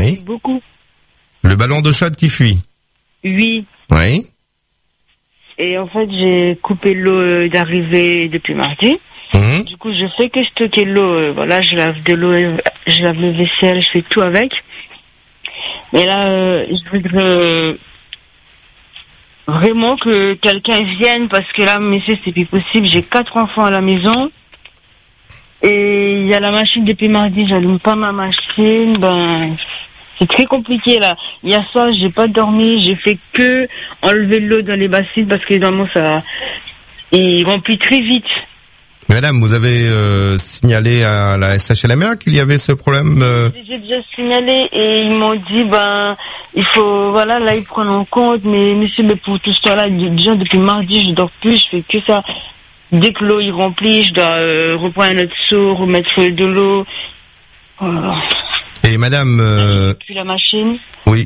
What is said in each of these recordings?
Oui. Beaucoup. Le ballon d'eau chaude qui fuit. Oui. Oui. Et en fait, j'ai coupé l'eau d'arrivée depuis mardi. Mhm. Du coup, je fais que stocker l'eau. Voilà, je lave de l'eau, je lave le vaisselle, je fais tout avec. Mais là, je voudrais vraiment que quelqu'un vienne parce que là, monsieur, c'est plus possible. J'ai 4 enfants à la maison. Et il y a la machine depuis mardi, j'allume pas ma machine. Ben, c'est très compliqué là. Hier soir, j'ai pas dormi, j'ai fait que enlever l'eau dans les bassines parce que normalement ça, il remplit très vite. Madame, vous avez signalé à la SHLMR qu'il y avait ce problème J'ai déjà signalé et ils m'ont dit ben il faut voilà là ils prennent en compte mais monsieur mais pour tout ce temps-là déjà depuis mardi je dors plus, je fais que ça. Dès que l'eau est remplie, je dois reprendre un autre seau, remettre de l'eau. Et madame... Puis la machine. Oui.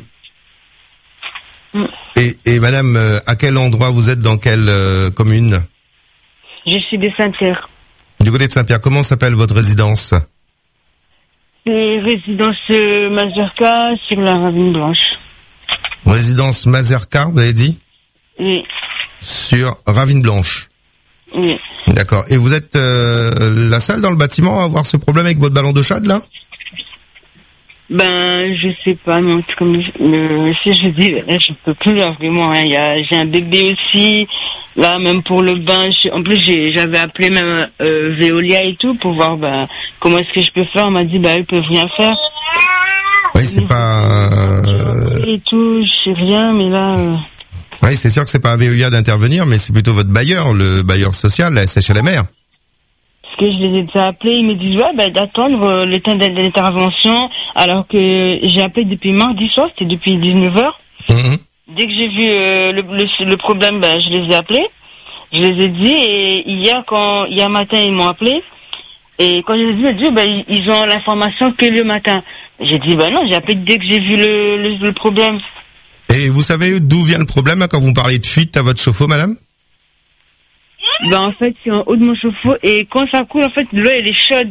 Et madame, à quel endroit vous êtes, dans quelle commune? Je suis de Saint-Pierre. Du côté de Saint-Pierre, comment s'appelle votre résidence? C'est résidence Mazurka sur la Ravine Blanche. Résidence Mazurka, vous avez dit? Oui. Sur Ravine Blanche. Oui. D'accord. Et vous êtes la seule dans le bâtiment à avoir ce problème avec votre ballon d'eau chaude, là? Ben, je sais pas, non, c'est comme, si je dis, je peux plus, là, vraiment, hein, j'ai un bébé aussi, là, même pour le bain, en plus, j'avais appelé même, Veolia et tout, pour voir, ben, comment est-ce que je peux faire, on m'a dit, ben, ils peuvent rien faire. Oui, c'est pas... Et tout, je sais rien, mais là, Oui, c'est sûr que c'est pas à Veolia d'intervenir, mais c'est plutôt votre bailleur, le bailleur social, la SHLMR. Parce que je les ai déjà appelés, ils me disent, ouais, ben, d'attendre le temps de l'intervention, alors que j'ai appelé depuis mardi soir, c'était depuis 19h. Mhm. Dès que j'ai vu le problème, ben, je les ai appelés, je les ai dit, et hier matin, ils m'ont appelé, et quand je les ai dit, ben, ils ont l'information que le matin. J'ai dit, ben non, j'ai appelé dès que j'ai vu le problème. Et vous savez d'où vient le problème, hein, quand vous parlez de fuite à votre chauffe-eau, madame? Ben, en fait, c'est en haut de mon chauffe-eau, et quand ça coule, en fait, l'eau, elle est chaude.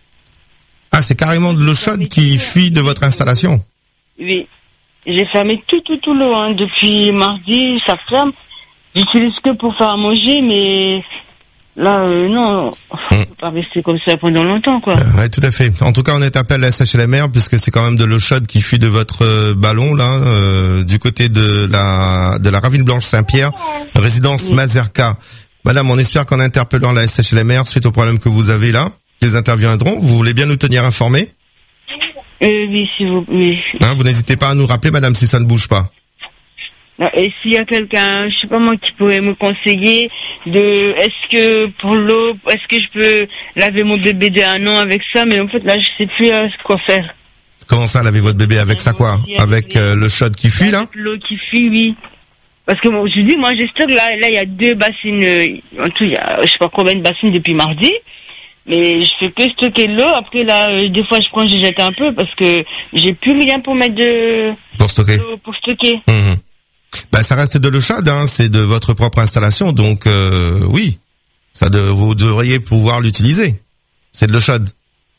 Ah, c'est carrément de l'eau chaude qui fuit de votre installation? Oui. J'ai fermé tout l'eau, hein, depuis mardi, ça ferme. J'utilise que pour faire à manger, mais là, non, on peut pas rester comme ça pendant longtemps, quoi. Ouais, tout à fait. En tout cas, on est appel à la SHLMR puisque c'est quand même de l'eau chaude qui fuit de votre ballon, là, du côté de la Ravine Blanche Saint-Pierre, résidence Mazurka. Madame, on espère qu'en interpellant la SHLMR suite au problème que vous avez là, qu'ils interviendront. Vous voulez bien nous tenir informés? Oui, si vous, oui. Hein, vous n'hésitez pas à nous rappeler, madame, si ça ne bouge pas. Et s'il y a quelqu'un, je sais pas moi, qui pourrait me conseiller est-ce que pour l'eau, est-ce que je peux laver mon bébé de 1 an avec ça, mais en fait, là, je sais plus quoi faire. Comment ça, laver votre bébé avec ça, quoi? Avec le chaude qui fuit, là? L'eau qui fuit, oui. Parce que je dis, moi, j'ai stocké, là, il y a 2 bassines, en tout, il y a, je sais pas combien de bassines depuis mardi. Mais je fais que stocker l'eau. Après, là, des fois, je prends, je jette un peu parce que j'ai plus rien pour mettre pour stocker. Pour stocker. Mmh. Bah, ça reste de l'eau chaude, hein. C'est de votre propre installation. Donc, oui. Vous devriez pouvoir l'utiliser. C'est de l'eau chaude.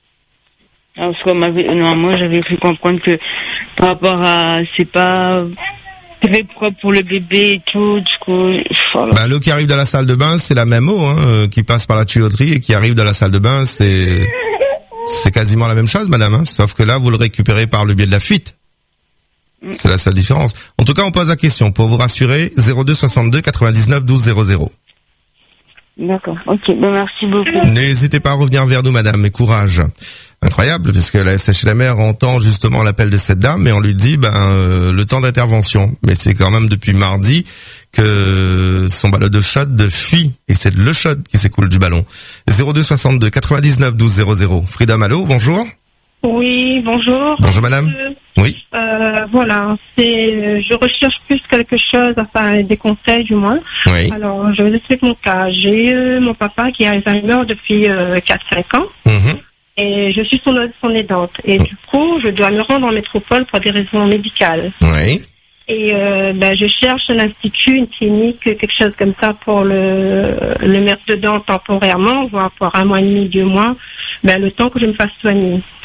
Parce que moi, j'avais cru comprendre que par rapport à, c'est pas très propre pour le bébé et tout, du coup, voilà. Bah, l'eau qui arrive dans la salle de bain, c'est la même eau, hein, qui passe par la tuyauterie et qui arrive dans la salle de bain, c'est quasiment la même chose, madame, hein, sauf que là, vous le récupérez par le biais de la fuite. C'est la seule différence. En tout cas, on pose la question pour vous rassurer, 02 62 99 12 00. D'accord. Ok. Ben, merci beaucoup. N'hésitez pas à revenir vers nous, madame, et courage. Incroyable, puisque la SHLMR entend justement l'appel de cette dame, et on lui dit, le temps d'intervention. Mais c'est quand même depuis mardi que son ballon de chaude fuit, et c'est de l'eau chaude qui s'écoule du ballon. 02 62 99 12 00. Frida Malo, bonjour. Oui, bonjour. Bonjour madame. Oui. Voilà, je recherche plus quelque chose, enfin des conseils du moins. Oui. Alors, je vous explique mon cas. J'ai eu mon papa qui a Alzheimer depuis 4-5 ans. Et je suis son aidante. Et du coup, je dois me rendre en métropole pour des raisons médicales. Oui. Et je cherche un institut, une clinique, quelque chose comme ça pour le mettre dedans temporairement, voire pour 1 mois et demi, 2 mois, le temps que je me fasse soigner.